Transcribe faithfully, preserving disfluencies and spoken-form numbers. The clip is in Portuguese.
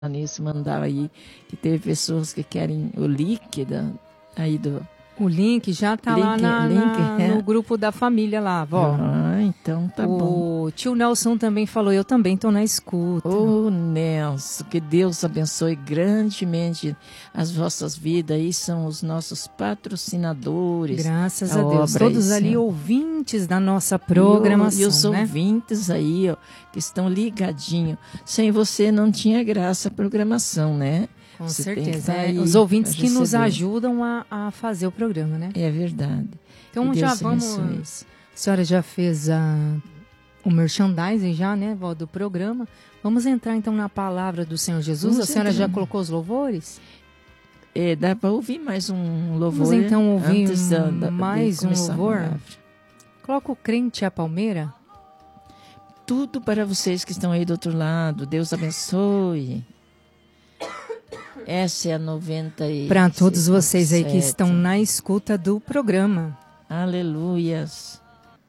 nisso, mandar aí, que teve pessoas que querem o link da, aí do... O link já tá link, lá na, link, na, é. no grupo da família lá, vó. Ah, então tá o bom. O tio Nelson também falou, eu também tô na escuta. Ô, Nelson, que Deus abençoe grandemente as vossas vidas. Aí são os nossos patrocinadores. Graças a, a Deus. obra, Todos isso. ali ouvintes da nossa programação, E, o, e os né? ouvintes aí, ó, que estão ligadinhos. Sem você não tinha graça a programação, né? Com você certeza. Tem que É, os ouvintes que nos receber. ajudam a, a fazer o programa, né? É verdade. Então já vamos... A senhora já fez a, o merchandising já, né, vó, do programa. Vamos entrar então na palavra do Senhor Jesus. Vamos a senhora entrar. já colocou os louvores? É, dá para ouvir mais um louvor. Vamos então ouvir antes da, da, mais um louvor. Coloca o crente a palmeira. Tudo para vocês que estão aí do outro lado. Deus abençoe. Essa é a noventa e Para todos vocês aí que estão na escuta do programa. Aleluias.